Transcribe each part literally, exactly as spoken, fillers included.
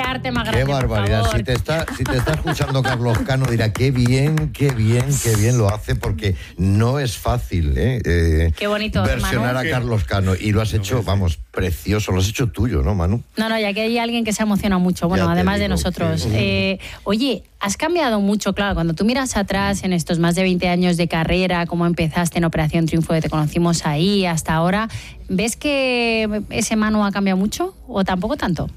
arte más grande. Qué barbaridad. Por favor. Si te está, si te está escuchando Carlos Cano, dirá qué bien, qué bien, qué bien lo hace, porque no es fácil, ¿eh? eh qué bonito, versionar Manu. a Carlos Cano. Y lo has hecho, vamos, precioso. Lo has hecho tuyo, ¿no, Manu? No, no, ya que hay alguien que se emociona mucho, bueno, Ya te además de digo nosotros. que- Eh, oye, has cambiado mucho, claro, cuando tú miras atrás en estos más de veinte años de carrera, cómo empezaste en Operación Triunfo, que te conocimos ahí, hasta ahora, ¿ves que ese Manu ha cambiado mucho o tampoco tanto?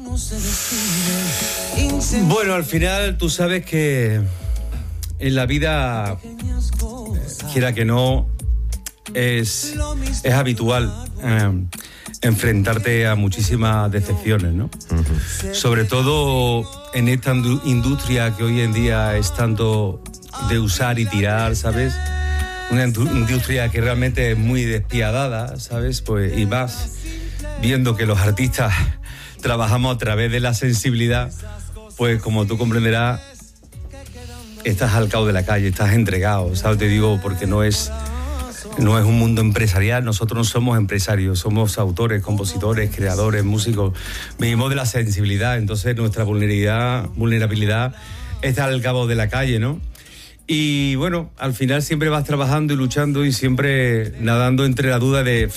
Bueno, al final tú sabes que en la vida, quiera que no, es, es habitual eh, enfrentarte a muchísimas decepciones, ¿no? Uh-huh. Sobre todo en esta industria que hoy en día es tanto de usar y tirar, ¿sabes? Una industria que realmente es muy despiadada, ¿sabes? Pues, y más viendo que los artistas trabajamos a través de la sensibilidad, pues como tú comprenderás, estás al cabo de la calle, estás entregado, ¿sabes? Te digo, porque no es, no es un mundo empresarial, nosotros no somos empresarios, somos autores, compositores, creadores, músicos, vivimos de la sensibilidad, entonces nuestra vulnerabilidad, vulnerabilidad está al cabo de la calle, ¿no? Y bueno, al final siempre vas trabajando y luchando y siempre nadando entre la duda de...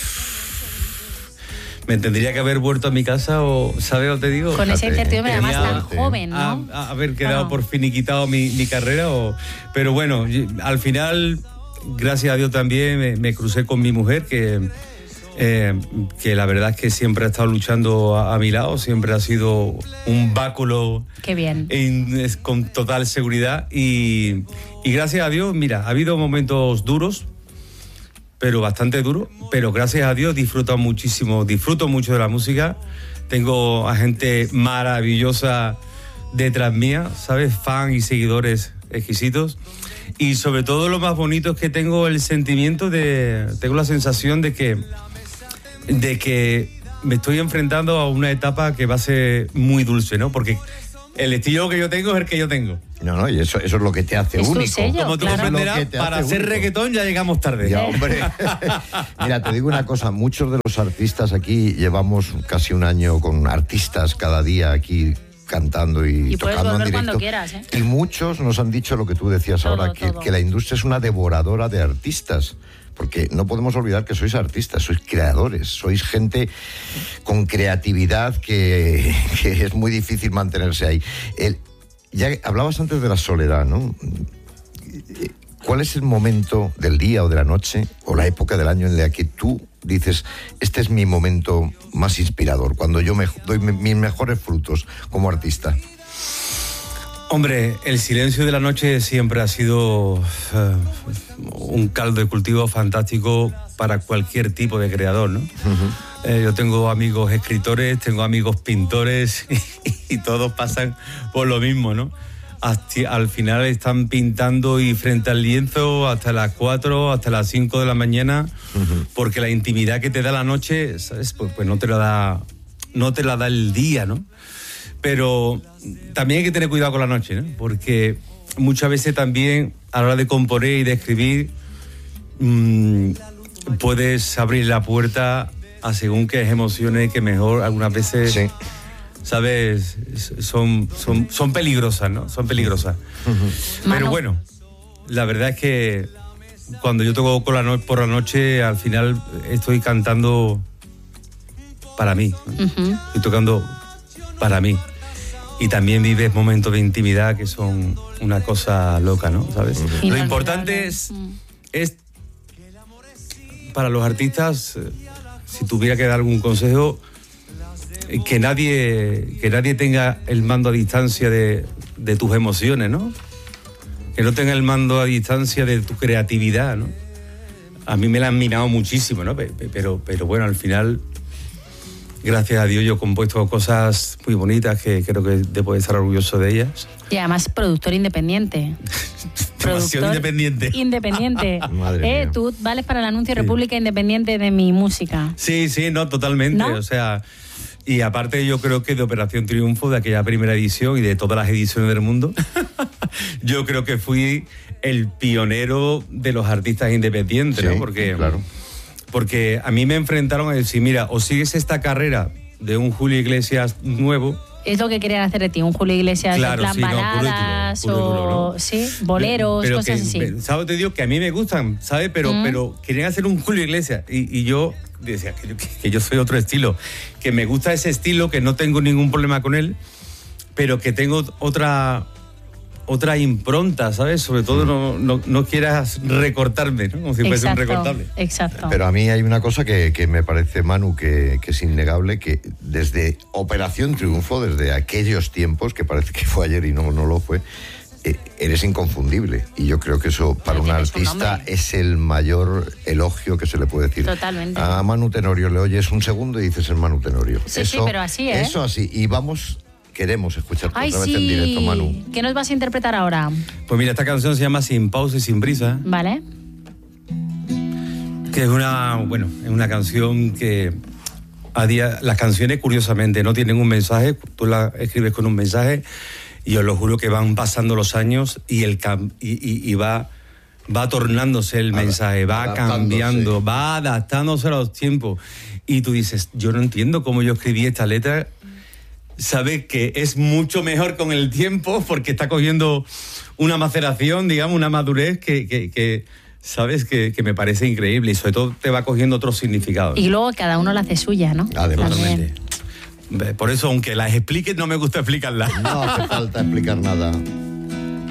¿Me tendría que haber vuelto a mi casa o, ¿sabes lo que te digo? Con esa incertidumbre, además tan joven, ¿no? A, a haber quedado Bueno. por finiquitado mi, mi carrera. O, pero bueno, al final, gracias a Dios también, me, me crucé con mi mujer, que, eh, que la verdad es que siempre ha estado luchando a, a mi lado, siempre ha sido un báculo. Qué bien. En, es, con total seguridad. Y, y gracias a Dios, mira, ha habido momentos duros, pero bastante duro, pero gracias a Dios disfruto muchísimo, disfruto mucho de la música, tengo a gente maravillosa detrás mía, ¿sabes? Fans y seguidores exquisitos, y sobre todo lo más bonito es que tengo el sentimiento de, tengo la sensación de que, de que me estoy enfrentando a una etapa que va a ser muy dulce, ¿no? Porque el estilo que yo tengo es el que yo tengo. No, no, y eso, eso es lo que te hace Es tu único. sello, Como tú claro. comprenderás, Te para hace hacer único. reggaetón ya llegamos tarde. Ya, hombre. Mira, te digo una cosa, muchos de los artistas aquí llevamos casi un año con artistas cada día aquí cantando y, Y puedes tocando en volver directo. cuando quieras, ¿eh? Y muchos nos han dicho lo que tú decías Todo, ahora, que, todo. que la industria es una devoradora de artistas. Porque no podemos olvidar que sois artistas, sois creadores, sois gente con creatividad que, que es muy difícil mantenerse ahí. El, ya hablabas antes de la soledad, ¿no? ¿Cuál es el momento del día o de la noche o la época del año en la que tú dices, este es mi momento más inspirador, cuando yo me doy me, mis mejores frutos como artista? Hombre, el silencio de la noche siempre ha sido uh, un caldo de cultivo fantástico para cualquier tipo de creador, ¿no? Uh-huh. Eh, yo tengo amigos escritores, tengo amigos pintores y, y todos pasan por lo mismo, ¿no? Hasta, al final están pintando y frente al lienzo hasta las cuatro, hasta las cinco de la mañana, uh-huh. porque la intimidad que te da la noche, ¿sabes? Pues, pues no te la da, no te la da el día, ¿no? Pero también hay que tener cuidado con la noche, ¿no? Porque muchas veces también a la hora de componer y de escribir mmm, puedes abrir la puerta a según qué emociones que mejor algunas veces, sí. ¿sabes? Son, son, son peligrosas, ¿no? Son peligrosas. Uh-huh. Pero bueno, la verdad es que cuando yo toco con la no- por la noche, al final estoy cantando para mí, ¿no? Uh-huh. Estoy tocando para mí. Y también vives momentos de intimidad que son una cosa loca, ¿no? ¿Sabes? Uh-huh. Lo importante es, uh-huh. es para los artistas, si tuviera que dar algún consejo, que nadie, que nadie tenga el mando a distancia de, de tus emociones, ¿no? Que no tenga el mando a distancia de tu creatividad, ¿no? A mí me la han minado muchísimo, ¿no? Pero, pero bueno, al final, gracias a Dios, yo he compuesto cosas muy bonitas que creo que debo estar orgulloso de ellas. Y además productor independiente. Productor independiente. Independiente. Madre eh, mía. Tú vales para el anuncio Sí. República Independiente de mi música. Sí, sí, no, totalmente. ¿No? O sea, y aparte yo creo que de Operación Triunfo, de aquella primera edición y de todas las ediciones del mundo, yo creo que fui el pionero de los artistas independientes, Sí, ¿no? Porque, claro. porque a mí me enfrentaron a decir, mira, o sigues esta carrera de un Julio Iglesias nuevo, Es lo que querían hacer de ti, un Julio Iglesias claro, en plan sí, baladas no, puro y duro, puro y duro, o ¿no? sí, boleros, pero cosas que, así. ¿Sabes? Te digo que a mí me gustan, ¿sabes? Pero, mm. pero querían hacer un Julio Iglesias y, y yo decía que yo, que yo soy otro estilo, que me gusta ese estilo, que no tengo ningún problema con él, pero que tengo otra... otra impronta, ¿sabes? Sobre todo no, no, no quieras recortarme, ¿no? Como si fuese un recortable. Exacto. Pero a mí hay una cosa que, que me parece, Manu, que, que es innegable, que desde Operación Triunfo, desde aquellos tiempos, que parece que fue ayer y no, no lo fue, eh, eres inconfundible. Y yo creo que eso para un artista un es el mayor elogio que se le puede decir. Totalmente. A Manu Tenorio le oyes un segundo y dices el Manu Tenorio. Sí, eso, sí, pero así, ¿eh? Eso así. Y vamos... Queremos escucharte Ay, otra sí. vez en directo, Manu. ¿Qué nos vas a interpretar ahora? Pues mira, esta canción se llama Sin pausa y sin prisa. Vale. Que es una, bueno, es una canción que a día, las canciones curiosamente no tienen un mensaje, tú la escribes con un mensaje y os lo juro que van pasando los años y el y, y, y va va tornándose el mensaje, va cambiando, va adaptándose a los tiempos y tú dices, yo no entiendo cómo yo escribí esta letra. Sabe que es mucho mejor con el tiempo porque está cogiendo una maceración, digamos, una madurez que, que, que sabes, que, que me parece increíble y sobre todo te va cogiendo otros significados. Y luego cada uno la hace suya, ¿no? Además. Por eso, aunque las expliques, no me gusta explicarlas. No hace falta explicar nada.